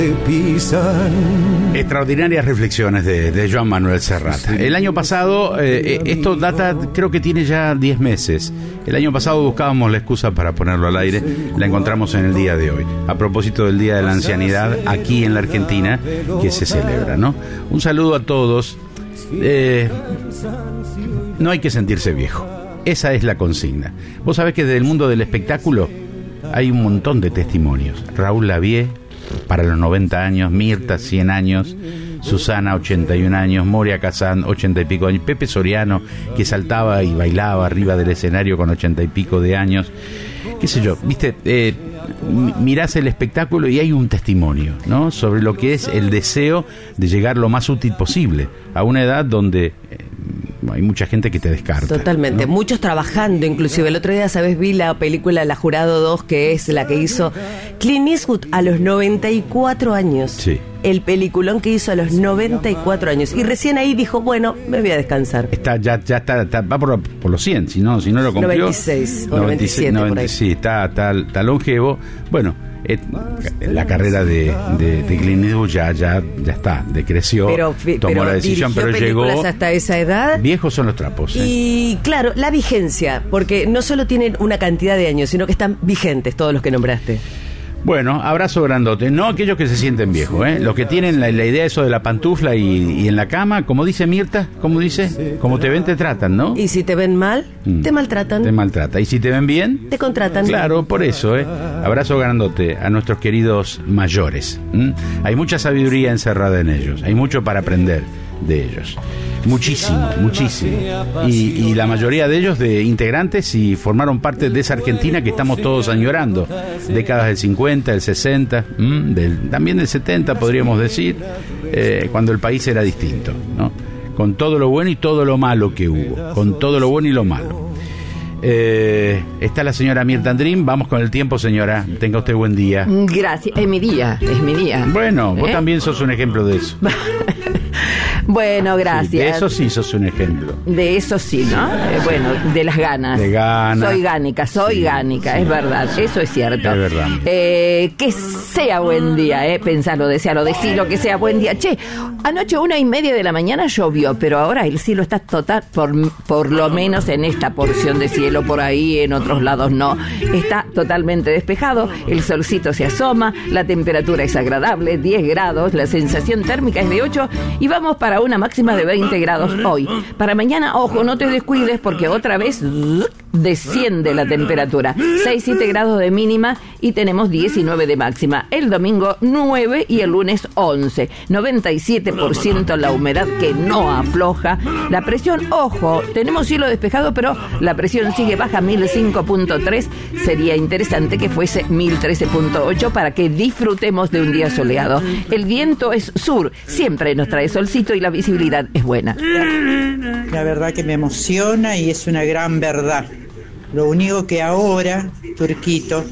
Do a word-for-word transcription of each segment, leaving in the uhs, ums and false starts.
Extraordinarias reflexiones de, de Joan Manuel Serrat. El año pasado, eh, esto data, creo que tiene ya diez meses. El año pasado buscábamos la excusa para ponerlo al aire, la encontramos en el día de hoy. A propósito del Día de la Ancianidad, aquí en la Argentina, que se celebra, ¿no? Un saludo a todos. Eh, no hay que sentirse viejo. Esa es la consigna. Vos sabés que desde el mundo del espectáculo hay un montón de testimonios. Raúl Lavie, para los noventa años, Mirta, cien años, Susana, ochenta y un años, Moria Kazan, ochenta y pico años, Pepe Soriano, que saltaba y bailaba arriba del escenario con ochenta y pico de años, qué sé yo, viste, eh, mirás el espectáculo y hay un testimonio, ¿no?, sobre lo que es el deseo de llegar lo más útil posible a una edad donde eh, hay mucha gente que te descarta. Totalmente, ¿no? Muchos trabajando, inclusive. El otro día, ¿sabes? Vi la película La Jurado dos, que es la que hizo Clint Eastwood a los noventa y cuatro años. Sí. El peliculón que hizo a los noventa y cuatro años. Y recién ahí dijo, bueno, me voy a descansar. Está, ya, ya está, está va por, por los cien, si no, si no lo cumplió. noventa y seis o noventa y siete, noventa, por ahí. Sí, está, está, está longevo. Bueno, eh, la carrera de, de, de Clint Eastwood ya, ya, ya está, decreció, pero, tomó pero la decisión, pero llegó. Hasta esa edad. Viejos son los trapos. ¿eh? Y claro, la vigencia, porque no solo tienen una cantidad de años, sino que están vigentes todos los que nombraste. Bueno, abrazo grandote. No aquellos que se sienten viejos, ¿eh? Los que tienen la, la idea eso de la pantufla y, y en la cama, como dice Mirta, como dice, como te ven te tratan, ¿no? Y si te ven mal, mm. te maltratan. Te maltrata. Y si te ven bien, te contratan. Claro, por eso, ¿eh? Abrazo grandote a nuestros queridos mayores. ¿Mm? Hay mucha sabiduría encerrada en ellos. Hay mucho para aprender de ellos. Muchísimo, muchísimo. Y, y la mayoría de ellos de integrantes y formaron parte de esa Argentina que estamos todos añorando. Décadas del cincuenta, del sesenta, ¿m? del, también del setenta podríamos decir, eh, cuando el país era distinto, ¿no? Con todo lo bueno y todo lo malo que hubo. Con todo lo bueno y lo malo. Eh, está la señora Mirta Andrín. Vamos con el tiempo, señora. Tenga usted buen día. Gracias. Es mi día, es mi día. Bueno, vos ¿Eh? también sos un ejemplo de eso. Bueno, gracias. Sí, de eso sí sos un ejemplo. De eso sí, ¿no? Eh, bueno, de las ganas. De ganas. Soy gánica, soy sí, gánica, sí. Es verdad, eso es cierto. Es verdad. Eh, que sea buen día, ¿eh? Pensarlo, desearlo, decirlo, que sea buen día. Che, anoche una y media de la mañana llovió, pero ahora el cielo está total, por, por lo menos en esta porción de cielo, por ahí, en otros lados no. Está totalmente despejado, el solcito se asoma, la temperatura es agradable, diez grados, la sensación térmica es de ocho y vamos para una máxima de veinte grados hoy. Para mañana, ojo, no te descuides porque otra vez desciende la temperatura. seis, siete grados de mínima y tenemos diecinueve de máxima. El domingo nueve y el lunes once. noventa y siete por ciento la humedad que no afloja. La presión, ojo, tenemos cielo despejado, pero la presión sigue baja, mil cinco punto tres. Sería interesante que fuese mil trece punto ocho para que disfrutemos de un día soleado. El viento es sur, siempre nos trae solcito y la visibilidad es buena. La verdad que me emociona y es una gran verdad. Lo único que ahora, Turquito,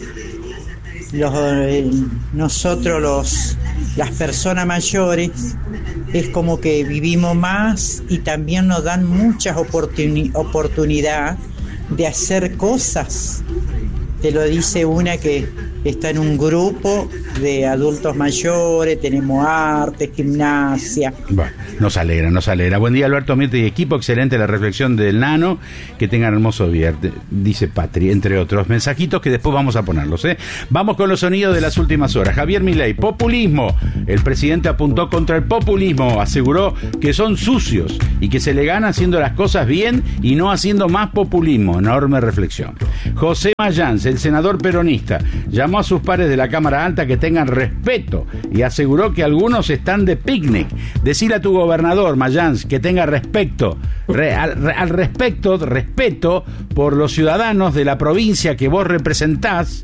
los, eh, nosotros los, las personas mayores, es como que vivimos más y también nos dan muchas oportuni- oportunidades de hacer cosas. Te lo dice una que está en un grupo de adultos mayores, tenemos arte, gimnasia. Bueno, nos alegra, nos alegra. Buen día, Alberto Mirta y equipo, excelente la reflexión del Nano, que tengan hermoso viernes, dice Patri, entre otros mensajitos que después vamos a ponerlos, ¿eh? Vamos con los sonidos de las últimas horas. Javier Milei, populismo. El presidente apuntó contra el populismo, aseguró que son sucios y que se le gana haciendo las cosas bien y no haciendo más populismo. Enorme reflexión. José Mayans, el senador peronista, llamó a sus pares de la Cámara Alta que tengan respeto y aseguró que algunos están de picnic. Decile a tu gobernador, Mayans, que tenga respeto, re, al, al respecto, respeto por los ciudadanos de la provincia que vos representás,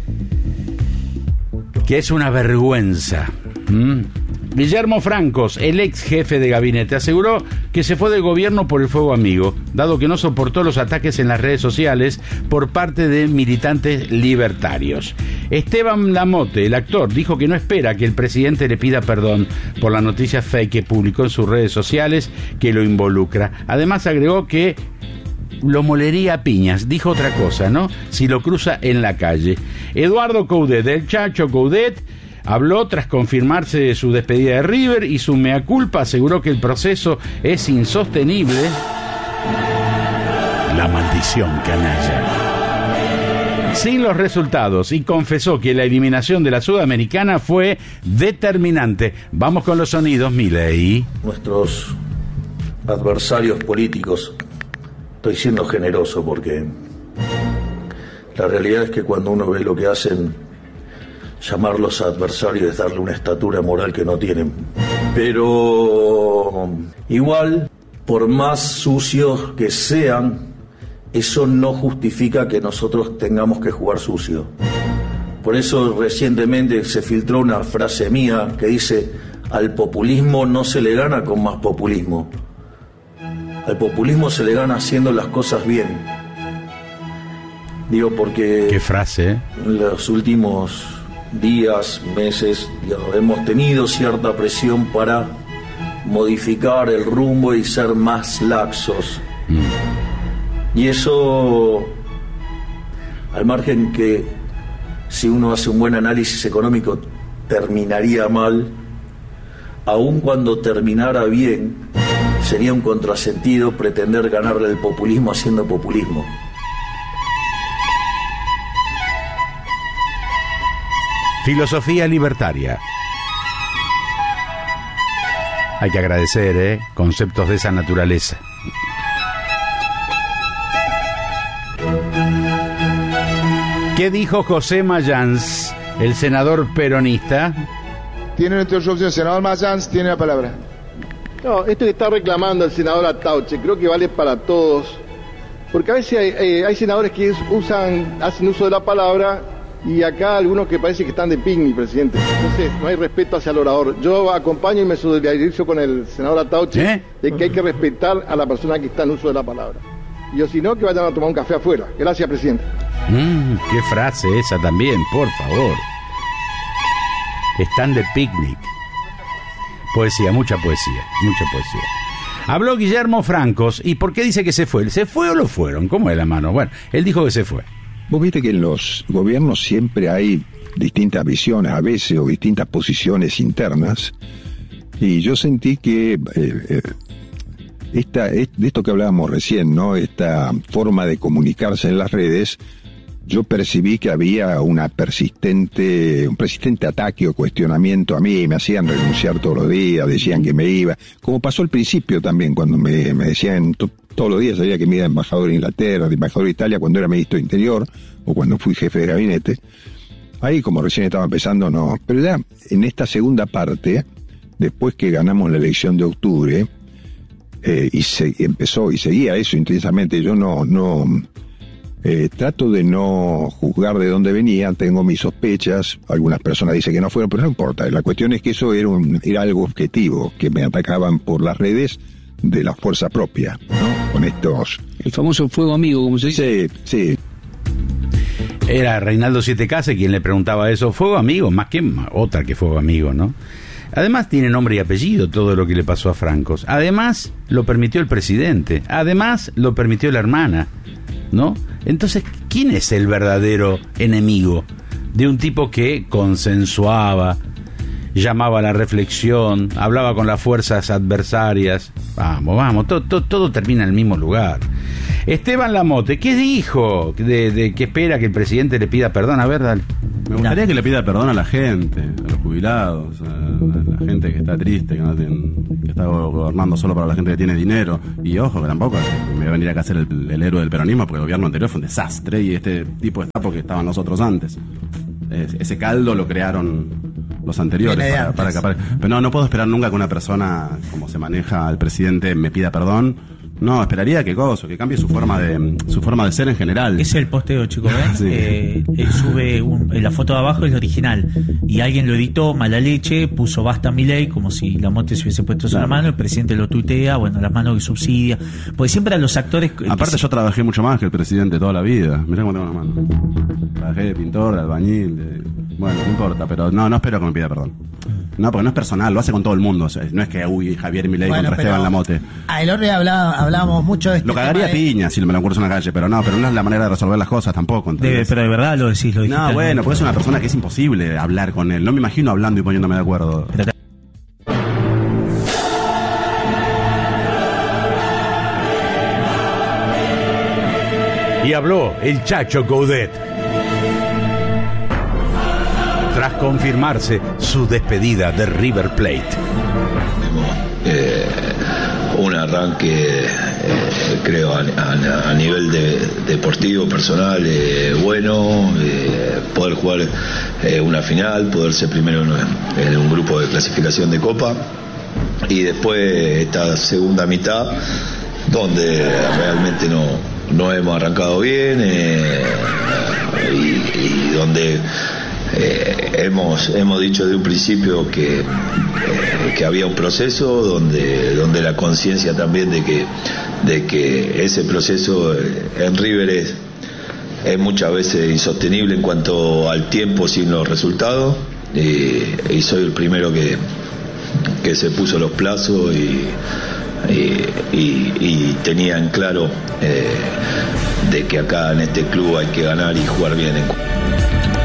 que es una vergüenza. ¿Mm? Guillermo Francos, el ex jefe de gabinete, aseguró que se fue del gobierno por el fuego amigo, dado que no soportó los ataques en las redes sociales por parte de militantes libertarios. Esteban Lamote, el actor, dijo que no espera que el presidente le pida perdón por la noticia fake que publicó en sus redes sociales que lo involucra. Además agregó que lo molería a piñas, dijo otra cosa, ¿no? Si lo cruza en la calle. Eduardo Coudet, el Chacho Coudet, Habló tras confirmarse su despedida de River y su mea culpa, aseguró que el proceso es insostenible. La maldición canalla. Sin los resultados, y confesó que la eliminación de la Sudamericana fue determinante. Vamos con los sonidos, Milei. Nuestros adversarios políticos, estoy siendo generoso porque la realidad es que cuando uno ve lo que hacen, llamarlos adversarios es darle una estatura moral que no tienen. Pero igual, por más sucios que sean, eso no justifica que nosotros tengamos que jugar sucio. Por eso recientemente se filtró una frase mía que dice: al populismo no se le gana con más populismo. Al populismo se le gana haciendo las cosas bien. Digo porque... ¿Qué frase? Eh? En los últimos días, meses, digamos, hemos tenido cierta presión para modificar el rumbo y ser más laxos. Mm. Y eso, al margen que si uno hace un buen análisis económico terminaría mal, aun cuando terminara bien, sería un contrasentido pretender ganarle el populismo haciendo populismo. Filosofía libertaria. Hay que agradecer, ¿eh? Conceptos de esa naturaleza. ¿Qué dijo José Mayans, el senador peronista? Tiene una interrupción, senador Mayans, tiene la palabra. No, esto que está reclamando el senador Atauche, creo que vale para todos, porque a veces hay, eh, hay senadores que usan, hacen uso de la palabra, y acá algunos que parece que están de picnic, presidente. Entonces, no hay respeto hacia el orador. Yo acompaño y me solidarizo con el senador Atauche, ¿Eh? de que hay que respetar a la persona que está en uso de la palabra. Y o si no, que vayan a tomar un café afuera. Gracias, presidente. Mm, qué frase esa también, por favor. Están de picnic. Poesía, mucha poesía, mucha poesía. Habló Guillermo Francos. ¿Y por qué dice que se fue? ¿Se fue o lo fueron? ¿Cómo es la mano? Bueno, él dijo que se fue. Vos viste que en los gobiernos siempre hay distintas visiones a veces o distintas posiciones internas, y yo sentí que eh, eh, esta, de esto que hablábamos recién, ¿no? Esta forma de comunicarse en las redes, yo percibí que había una persistente, un persistente ataque o cuestionamiento a mí, me hacían renunciar todos los días, decían que me iba, como pasó al principio también, cuando me, me decían to, todos los días sabía que me iba embajador de Inglaterra, de embajador de Italia, cuando era ministro de Interior, o cuando fui jefe de gabinete. Ahí, como recién estaba empezando, no. Pero ya en esta segunda parte, después que ganamos la elección de octubre, eh, y se empezó y seguía eso intensamente, yo no, no, eh, trato de no juzgar de dónde venía, tengo mis sospechas, algunas personas dicen que no fueron, pero no importa, la cuestión es que eso era, un, era algo objetivo, que me atacaban por las redes de la fuerza propia, ¿no? Con estos... El famoso fuego amigo, como se dice. Sí, sí. Era Reinaldo Siete Case quien le preguntaba eso. Fuego amigo, más que otra que fuego amigo, ¿no? Además tiene nombre y apellido todo lo que le pasó a Francos. Además lo permitió el presidente. Además lo permitió la hermana, ¿no? Entonces, ¿quién es el verdadero enemigo de un tipo que consensuaba, llamaba a la reflexión, hablaba con las fuerzas adversarias? Vamos, vamos, todo, todo, todo termina en el mismo lugar. Esteban Lamote, ¿qué dijo de, de que espera que el presidente le pida perdón? A ver, dale. Me gustaría no. que le pida perdón a la gente, a los jubilados, a la gente que está triste, que, no tiene, que está gobernando solo para la gente que tiene dinero. Y ojo, que tampoco me va a venir acá a ser el, el héroe del peronismo, porque el gobierno anterior fue un desastre y este tipo está porque estaban los otros antes. Es, ese caldo lo crearon los anteriores. Para, para que apare... Pero no, no puedo esperar nunca que una persona, como se maneja al presidente, me pida perdón. No, esperaría que cosa, que cambie su forma de su forma de ser en general. Es el posteo, chicos, ¿ven? Sí. Eh, él sube un, la foto de abajo es la original y alguien lo editó mala leche, puso basta Milei, como si Lamote se hubiese puesto claro. su mano, el presidente lo tuitea, bueno, las manos que subsidia, porque siempre a los actores... Aparte yo trabajé mucho más que el presidente toda la vida, mirá cómo tengo la mano. Trabajé de pintor, de albañil, de... bueno, no importa, pero no, no espero que me pida perdón. No, porque no es personal, lo hace con todo el mundo. O sea, no es que, uy, Javier Milei Bueno, contra pero Esteban Lamote. A el otro día hablaba- hablábamos mucho de este Lo cagaría tema de- piña si me lo encuentro en la calle, pero no, pero no es la manera de resolver las cosas tampoco. De- ¿entendés? pero de verdad lo decís, lo dijiste. No, bueno, porque es una persona que es imposible hablar con él. No me imagino hablando y poniéndome de acuerdo. Pero te- Y habló el Chacho Coudet. Tras confirmarse su despedida de River Plate. Eh, un arranque, eh, creo, a, a- a nivel de, deportivo, personal, eh, bueno, eh, poder jugar eh, una final, poder ser primero en, en un grupo de clasificación de Copa, y después esta segunda mitad, donde realmente no, no hemos arrancado bien, eh, y, y donde eh, hemos hemos dicho de un principio que, eh, que había un proceso donde donde la conciencia también de que de que ese proceso eh, en River es, es muchas veces insostenible en cuanto al tiempo sin los resultados, y, y soy el primero que que se puso los plazos y y, y, y tenía en claro eh, de que acá en este club hay que ganar y jugar bien en